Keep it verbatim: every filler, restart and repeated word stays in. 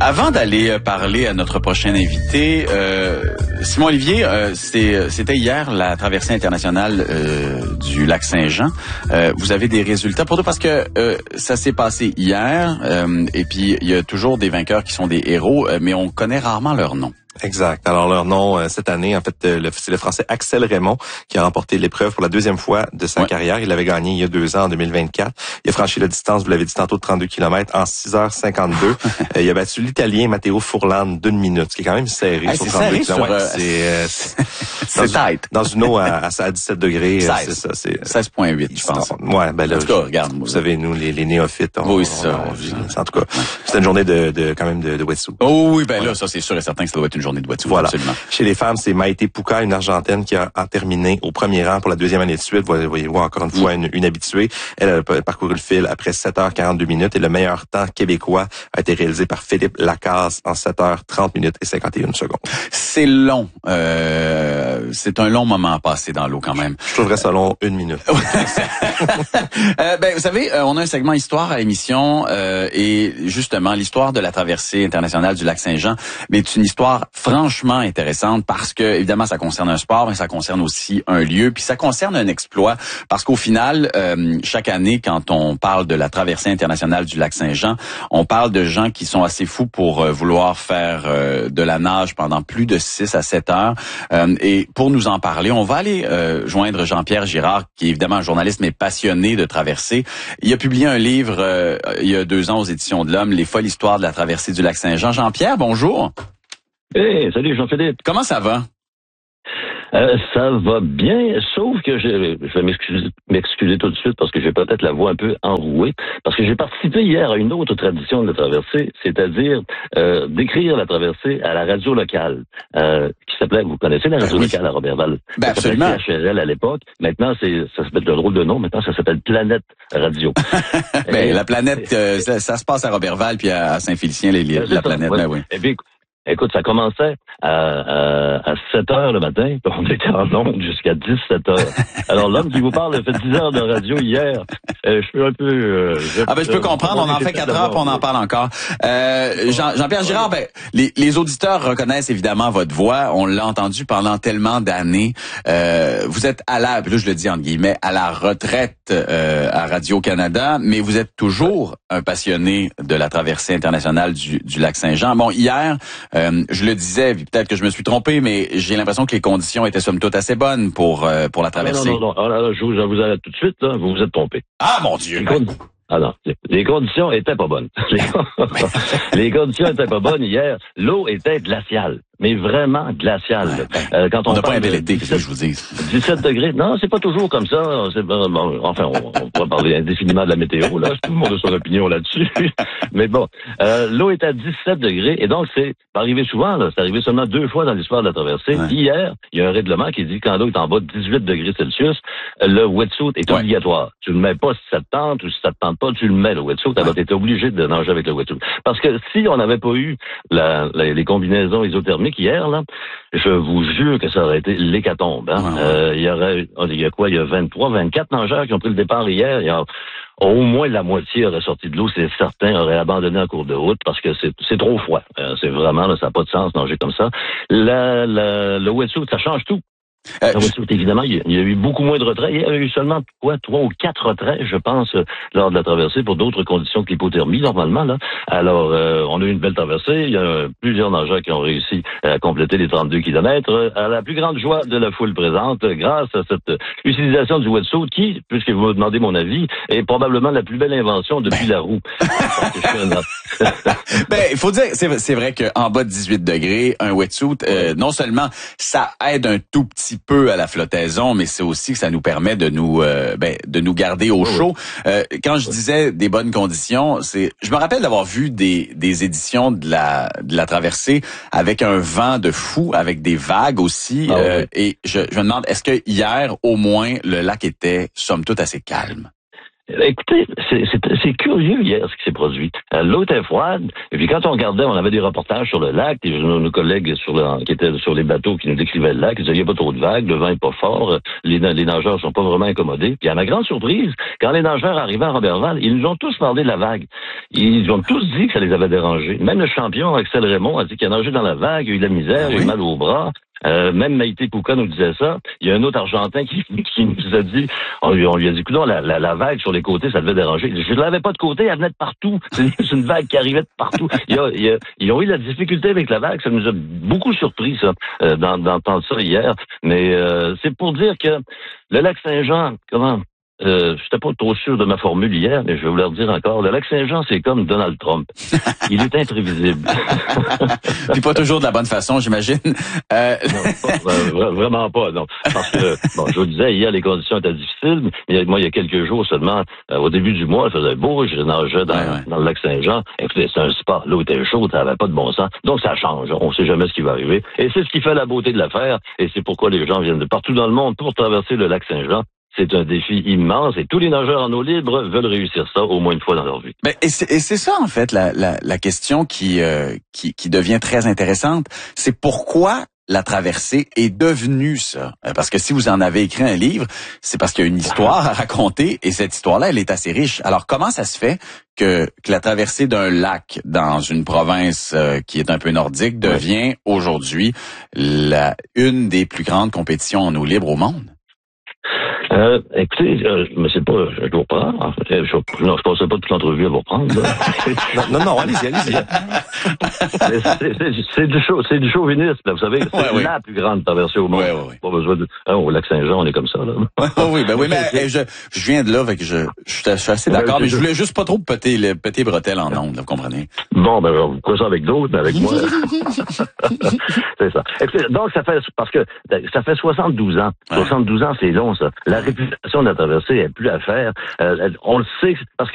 Avant d'aller parler à notre prochain invité, euh, Simon Olivier, euh, c'est, c'était hier la traversée internationale euh, du lac Saint-Jean. Euh, vous avez des résultats pour nous parce que euh, ça s'est passé hier euh, et puis il y a toujours des vainqueurs qui sont des héros, euh, mais on connaît rarement leur nom. Exact. Alors leur nom euh, cette année, en fait, euh, le, c'est le Français Axel Raymond qui a remporté l'épreuve pour la deuxième fois de sa ouais. carrière. Il l'avait gagné il y a deux ans, en deux mille vingt-quatre. Il a franchi la distance, vous l'avez dit tantôt, de trente-deux kilomètres en six heures cinquante-deux. euh, il a battu l'Italien Matteo Furlan d'une minute, ce qui est quand même serré hey, sur c'est trente-deux kilomètres. Ouais, c'est euh, c'est, c'est tight. Dans une eau à, à dix-sept degrés. seize. C'est ça. C'est seize virgule huit, je pense. Ouais, ben là, en tout cas, regarde. Vous savez, nous, les, les néophytes, on, oui, c'est ça. On, on, en tout cas, c'était une journée de, de quand même de, de wetsuit. Oh oui, ben là, ça c'est sûr et certain que ça doit être une journée de wetsuit. Voilà. Absolument. Chez les femmes, c'est Maïté Pouka, une Argentine qui a, a terminé au premier rang pour la deuxième année de suite. Vous voyez-vous, encore une fois, une, une habituée. Elle a parcouru le fil après sept heures quarante-deux minutes et le meilleur temps québécois a été réalisé par Philippe Lacaze en sept heures trente minutes et cinquante et une secondes. C'est long. Euh, c'est un long moment à passer dans l'eau quand même. Je trouverais ça long une minute. euh, ben, vous savez, on a un segment histoire à l'émission euh, et justement, l'histoire de la traversée internationale du lac Saint-Jean, mais c'est une histoire franchement intéressante parce que, évidemment, ça concerne un sport, mais ça concerne aussi un lieu, puis ça concerne un exploit parce qu'au final, euh, chaque année, quand on parle de la traversée internationale du lac Saint-Jean, on parle de gens qui sont assez fous pour euh, vouloir faire euh, de la nage pendant plus de six à sept heures. Euh, et pour nous en parler, on va aller euh, joindre Jean-Pierre Girard, qui est évidemment un journaliste, mais passionné de traversée. Il a publié un livre euh, il y a deux ans aux Éditions de l'Homme, Les folles histoires de la traversée du lac Saint-Jean. Jean-Pierre, bonjour. Hey, salut Jean-Philippe. Comment ça va? Euh, ça va bien, sauf que je, je vais m'excuser, m'excuser tout de suite parce que j'ai peut-être la voix un peu enrouée, parce que j'ai participé hier à une autre tradition de la traversée, c'est-à-dire euh, d'écrire la traversée à la radio locale, euh, qui s'appelait, vous connaissez la radio ben oui. locale à Robertval? Ben ça absolument. H R L à l'époque. Maintenant, c'est ça s'appelle le drôle de nom. Maintenant, ça s'appelle Planète Radio. ben et, la planète, euh, ça, ça se passe à Robertval puis à Saint-Félicien, les, les, la ça, planète. Ouais. Ben oui. Et puis, écoute, ça commençait à, à, à sept heures le matin, puis on était en ondes jusqu'à dix-sept heures. Alors l'homme qui vous parle a fait dix heures de radio hier. Euh, je suis un peu... Euh, je, ah ben je peux comprendre, on en fait quatre heures, puis on en parle encore. Euh, Jean, Jean-Pierre Girard, ben les, les auditeurs reconnaissent évidemment votre voix. On l'a entendu pendant tellement d'années. Euh, vous êtes à la, puis là je le dis entre guillemets, à la retraite euh, à Radio-Canada, mais vous êtes toujours un passionné de la traversée internationale du, du lac Saint-Jean. Bon, hier... Euh, je le disais, peut-être que je me suis trompé, mais j'ai l'impression que les conditions étaient somme toute assez bonnes pour euh, pour la traversée. Non, non, non, non. Alors, je vous, je vous arrête tout de suite, là. Vous vous êtes trompé. Ah, mon Dieu! Ah non, les conditions étaient pas bonnes. Les, les conditions étaient pas bonnes hier. L'eau était glaciale, mais vraiment glaciale. Ouais, euh, quand on on n'a pas un bel été, dix-sept, que je vous dis. dix-sept degrés. Non, c'est pas toujours comme ça. C'est, bon, enfin, on, on pourrait parler indéfiniment de la météo. Là, tout le monde a son opinion là-dessus. Mais bon, euh, l'eau est à dix-sept degrés, et donc c'est pas arrivé souvent. Là, c'est arrivé seulement deux fois dans l'histoire de la traversée. Ouais. Hier, il y a un règlement qui dit que quand l'eau est en bas de dix-huit degrés Celsius, le wetsuit est ouais. obligatoire. Tu le mets pas si ça te tente ou si ça te tente pas, tu le mets le wetsuit. Alors t'es obligé de nager avec le wetsuit. Parce que si on n'avait pas eu la, la, les combinaisons isothermiques hier, là, je vous jure que ça aurait été l'hécatombe. Hein. Ouais. Euh, il y aurait, il y a quoi, il y a vingt-trois, vingt-quatre nageurs qui ont pris le départ hier. Il y a au moins la moitié aurait sorti de l'eau, c'est certain, aurait abandonné en cours de route parce que c'est, c'est trop froid. Euh, c'est vraiment, là, ça n'a pas de sens nager comme ça. La, la, le wetsuit, ça change tout. Euh, wetsuit, évidemment, il y, a, il y a eu beaucoup moins de retraits. Il y a eu seulement quoi, trois ou quatre retraits, je pense, euh, lors de la traversée pour d'autres conditions que l'hypothermie, normalement. Là. Alors, euh, on a eu une belle traversée. Il y a plusieurs nageurs qui ont réussi à compléter les trente-deux kilomètres euh, à la plus grande joie de la foule présente, euh, grâce à cette utilisation du wetsuit qui, puisque vous me demandez mon avis, est probablement la plus belle invention depuis la roue. Ben, il faut dire, c'est, c'est vrai qu'en bas de dix-huit degrés, un wetsuit, euh, non seulement ça aide un tout petit peu à la flottaison, mais c'est aussi que ça nous permet de nous, euh, ben, de nous garder au chaud. Euh, quand je disais des bonnes conditions, c'est, je me rappelle d'avoir vu des, des éditions de la, de la traversée avec un vent de fou, avec des vagues aussi. Ah, euh, oui. Et je, je me demande, est-ce que hier, au moins, le lac était somme toute assez calme? Écoutez, c'est, c'est, c'est curieux hier ce qui s'est produit. Euh, l'eau était froide, et puis quand on regardait, on avait des reportages sur le lac, et nos, nos collègues sur le, qui étaient sur les bateaux qui nous décrivaient le lac, ils disaient il n'y a pas trop de vagues, le vent est pas fort, les, les nageurs sont pas vraiment incommodés. Puis à ma grande surprise, quand les nageurs arrivaient à Robertval, ils nous ont tous parlé de la vague. Ils ont tous dit que ça les avait dérangés. Même le champion Axel Raymond a dit qu'il a nagé dans la vague, il a eu de la misère, il a eu mal au bras. Euh, même Maïté Pouka nous disait ça. Il y a un autre Argentin qui, qui nous a dit, on lui, on lui a dit, écoute, la, la, la vague sur les côtés, ça devait déranger. Je ne l'avais pas de côté, elle venait de partout. C'est une vague qui arrivait de partout. Il y a, il y a, ils ont eu la difficulté avec la vague, ça nous a beaucoup surpris, ça, euh, d'entendre ça hier. Mais euh, c'est pour dire que le lac Saint-Jean, comment... Euh, j'étais pas trop sûr de ma formule hier, mais je vais vous le redire encore. Le lac Saint-Jean, c'est comme Donald Trump. Il est imprévisible. Puis pas toujours de la bonne façon, j'imagine. Euh... Non, pas, vraiment pas, non. Parce que, bon, je vous disais, hier, les conditions étaient difficiles, mais moi, il y a quelques jours seulement, euh, au début du mois, il faisait beau, je nageais dans, ouais, ouais. dans le lac Saint-Jean. Écoutez, c'est un spa. L'eau était chaude, ça n'avait pas de bon sens. Donc, ça change. On sait jamais ce qui va arriver. Et c'est ce qui fait la beauté de l'affaire. Et c'est pourquoi les gens viennent de partout dans le monde pour traverser le lac Saint-Jean. C'est un défi immense et tous les nageurs en eau libre veulent réussir ça au moins une fois dans leur vie. Ben, et c'est, et c'est ça, en fait, la, la, la question qui, euh, qui, qui devient très intéressante. C'est pourquoi la traversée est devenue ça. Parce que si vous en avez écrit un livre, c'est parce qu'il y a une histoire à raconter et cette histoire-là, elle est assez riche. Alors, comment ça se fait que, que la traversée d'un lac dans une province euh, qui est un peu nordique devient aujourd'hui la, une des plus grandes compétitions en eau libre au monde? Euh, écoutez, euh, mais c'est pas, je dois reprendre. Je, je, non, je pensais pas toute l'entrevue à vous reprendre. non, non, non, allez-y, allez-y. c'est, c'est, c'est, c'est du show, c'est du chauvinisme, vous savez. C'est ouais, la oui. plus grande traversée au monde. Ouais, ouais, ouais. Pas besoin de, hein, au lac Saint-Jean, on est comme ça, là. Ouais, oui, ben oui, mais je, je viens de là, fait que je, je, je suis assez d'accord, mais je voulais juste pas trop péter les péter bretelles en ondes, vous comprenez? Bon, ben, vous pouvez ça avec d'autres, mais avec moi. C'est ça. Écoutez, donc, ça fait, parce que, ça fait soixante-douze ans. Ouais. soixante-douze ans, c'est long, ça. La réputation de la traversée n'est plus à faire. Euh, on le sait, parce que